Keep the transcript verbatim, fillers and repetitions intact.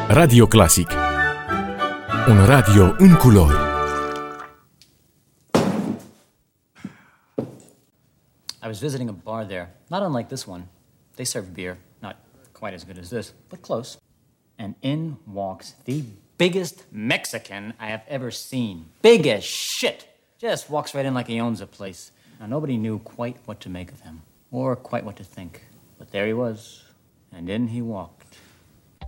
Radio Classic. Un radio în culori. I was visiting a bar there, not unlike this one. They serve beer, not quite as good as this, but close. And in walks the biggest Mexican I have ever seen. Big as shit. Just walks right in like he owns the place. Now, nobody knew quite what to make of him, or quite what to think. But there he was, and in he walked.